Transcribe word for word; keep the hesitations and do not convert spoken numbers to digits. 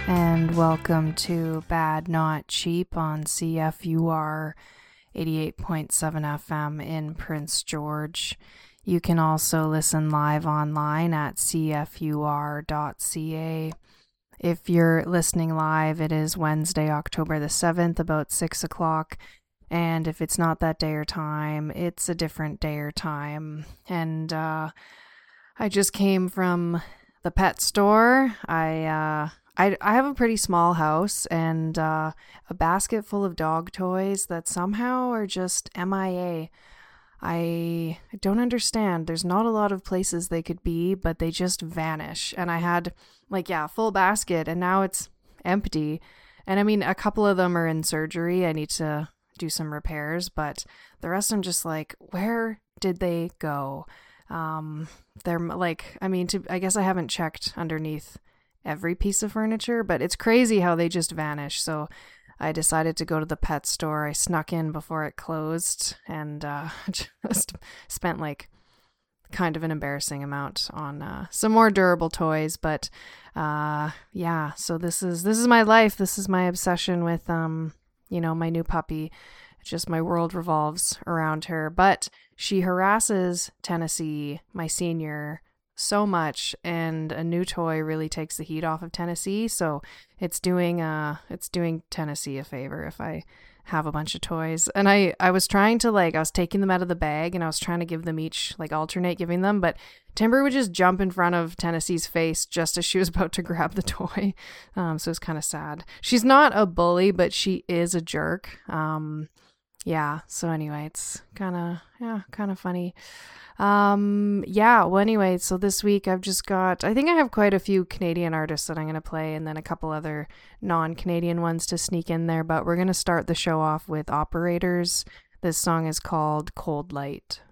And welcome to Bad Not Cheap on C F U R eighty-eight point seven F M in Prince George. You can also listen live online at c f u r dot c a. If you're listening live, it is Wednesday, October the seventh, about six o'clock. And if it's not that day or time, it's a different day or time. And uh, I just came from the pet store. I... Uh, I, I have a pretty small house and uh, a basket full of dog toys that somehow are just M I A. I don't understand. There's not a lot of places they could be, but they just vanish. And I had, like, yeah, a full basket, and now it's empty. And I mean, a couple of them are in surgery. I need to do some repairs, but the rest I'm just like, where did they go? Um, they're like, I mean, to, I guess I haven't checked underneath every piece of furniture, but it's crazy how they just vanish. So I decided to go to the pet store. I snuck in before it closed and uh, just spent like kind of an embarrassing amount on uh, some more durable toys. But uh, yeah, so this is this is my life. This is my obsession with um, you know, my new puppy. It's just my world revolves around her. But she harasses Tennessee, my senior, so much, and a new toy really takes the heat off of Tennessee. So it's doing uh it's doing Tennessee a favor if I have a bunch of toys. And I I was trying to like I was taking them out of the bag and I was trying to give them each, like, alternate giving them, but Timber would just jump in front of Tennessee's face just as she was about to grab the toy. Um so it's kind of sad. She's not a bully, but she is a jerk. Um yeah, so anyway, it's kind of yeah, kind of funny. Um, yeah, well, anyway, so this week I've just got, I think I have quite a few Canadian artists that I'm going to play and then a couple other non-Canadian ones to sneak in there, but we're going to start the show off with Operators. This song is called Cold Light.